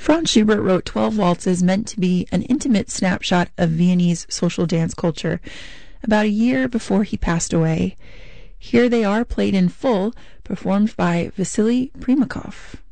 Franz Schubert wrote 12 waltzes meant to be an intimate snapshot of Viennese social dance culture about a year before he passed away. Here they are played in full, performed by Vasily Primakov.